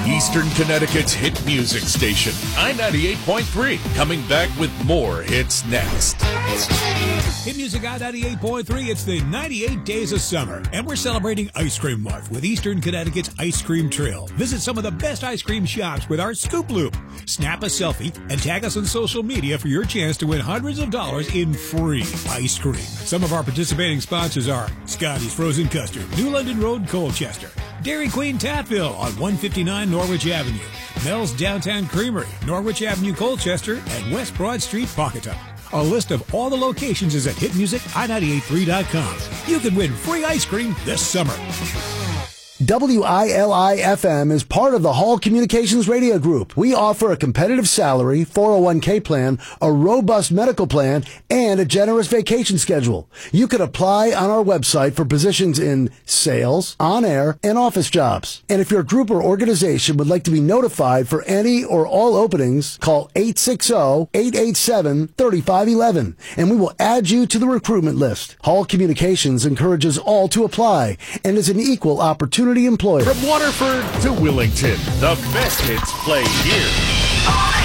Eastern Connecticut's hit music station, I-98.3, coming back with more hits next. Hit Music I-98.3, it's the 98 Days of Summer, and we're celebrating Ice Cream Month with Eastern Connecticut's Ice Cream Trail. Visit some of the best ice cream shops with our Scoop Loop. Snap a selfie and tag us on social media for your chance to win hundreds of dollars in free ice cream. Some of our participating sponsors are Scotty's Frozen Custard, New London Road, Colchester, Dairy Queen Tatville on 159 Norwich Avenue, Mel's Downtown Creamery, Norwich Avenue, Colchester, and West Broad Street, Pawcatuck. A list of all the locations is at hitmusici983.com. You can win free ice cream this summer. WILI-FM is part of the Hall Communications Radio Group. We offer a competitive salary, 401k plan, a robust medical plan, and a generous vacation schedule. You can apply on our website for positions in sales, on-air, and office jobs. And if your group or organization would like to be notified for any or all openings, call 860-887-3511, and we will add you to the recruitment list. Hall Communications encourages all to apply and is an equal opportunity employer. From Waterford to Willington, the best hits play here.